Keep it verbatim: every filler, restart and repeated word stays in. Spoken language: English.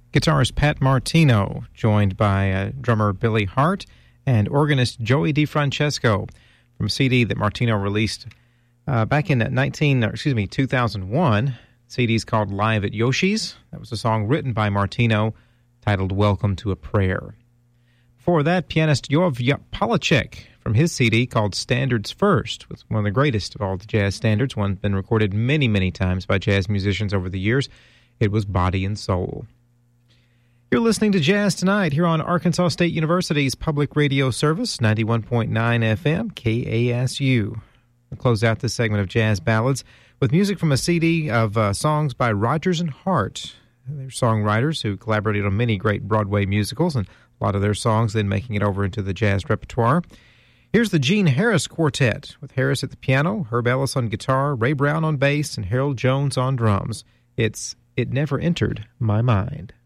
Guitarist Pat Martino, joined by uh, drummer Billy Hart and organist Joey DeFrancesco, from a C D that Martino released uh, back in nineteen, excuse me, two thousand one. C D's called Live at Yoshi's. That was a song written by Martino, titled Welcome to a Prayer. Before that, pianist Yov Polacek, from his C D called Standards First, was one of the greatest of all the jazz standards, one been recorded many, many times by jazz musicians over the years. It was Body and Soul. You're listening to Jazz Tonight here on Arkansas State University's public radio service, ninety-one point nine F M, K A S U. We'll close out this segment of Jazz Ballads with music from a C D of uh, songs by Rodgers and Hart. They're songwriters who collaborated on many great Broadway musicals, and a lot of their songs then making it over into the jazz repertoire. Here's the Gene Harris Quartet, with Harris at the piano, Herb Ellis on guitar, Ray Brown on bass, and Harold Jones on drums. It's It Never Entered My Mind.